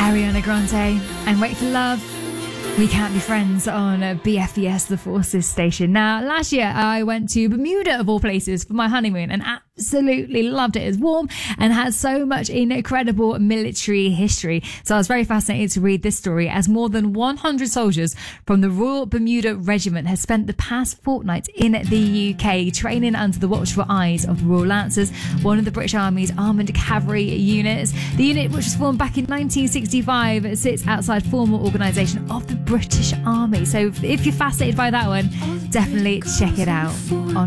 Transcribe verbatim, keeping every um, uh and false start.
Ariana Grande and Wait for Love. We Can't Be Friends on B F E S, the Forces station. Now, last year I went to Bermuda, of all places, for my honeymoon and absolutely loved it. It's warm and has so much incredible military history. So I was very fascinated to read this story, as more than one hundred soldiers from the Royal Bermuda Regiment has spent the past fortnight in the U K training under the watchful eyes of the Royal Lancers, one of the British Army's armoured cavalry units. The unit, which was formed back in nineteen sixty-five, sits outside formal organisation of the British Army. So if you're fascinated by that one, definitely check it out on